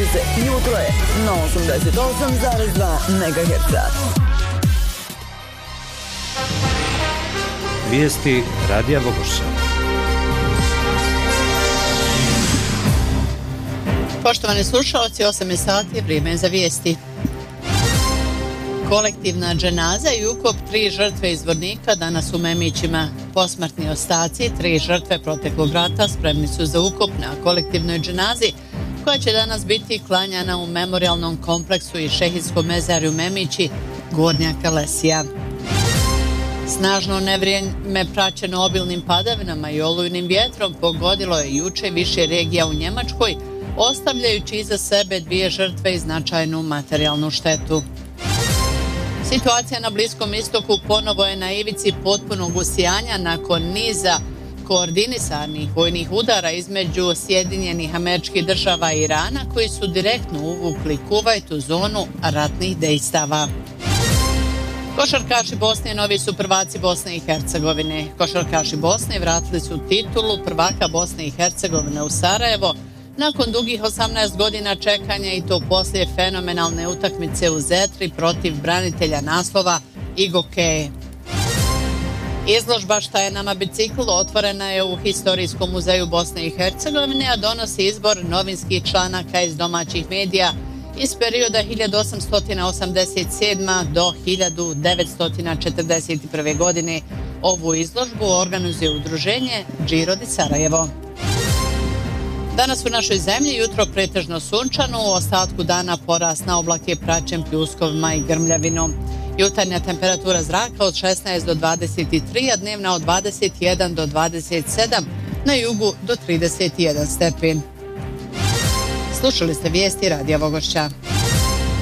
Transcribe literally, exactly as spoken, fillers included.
se, jutro je na osamdeset osam zarez dva megaherca. Vijesti Radija Vogošća. Poštovani slušalci, osam je sati, vrijeme je za vijesti. Kolektivna dženaza i ukop tri žrtve iz Zvornika danas u Memićima. Posmrtni ostaci tri žrtve proteklog rata spremni su za ukop na kolektivnoj dženazi koja će danas biti klanjana u memorialnom kompleksu i šehijskom mezarju Memići, Gornja Kalesija. Snažno nevrijeme praćeno obilnim padavinama i olujnim vjetrom pogodilo je juče više regija u Njemačkoj, ostavljajući iza sebe dvije žrtve i značajnu materijalnu štetu. Situacija na Bliskom istoku ponovo je na ivici potpunog usijanja nakon niza koordinisanih vojnih udara između Sjedinjenih Američkih Država i Irana koji su direktno uvukli Kuvajt u zonu ratnih dejstava. Košarkaši Bosne novi su prvaci Bosne i Hercegovine. Košarkaši Bosne vratili su titulu prvaka Bosne i Hercegovine u Sarajevo nakon dugih osamnaest godina čekanja i to poslije fenomenalne utakmice u Zetri protiv branitelja naslova Igokeje. Izložba Šta je nama bicikl otvorena je u Historijskom muzeju Bosne i Hercegovine, a donosi izbor novinskih članaka iz domaćih medija iz perioda hiljadu osamsto osamdeset sedme. do hiljadu devetsto četrdeset prve. godine. Ovu izložbu organizuje udruženje Giro di Sarajevo. Danas u našoj zemlji jutro pretežno sunčano, u ostatku dana porast na oblake praćen pljuskovima i grmljavinom. Jutarnja temperatura zraka od šesnaest do dvadeset tri, a dnevna od dvadeset jedan do dvadeset sedam, na jugu do trideset jedan stepen. Slušali ste vijesti Radija Vogošća.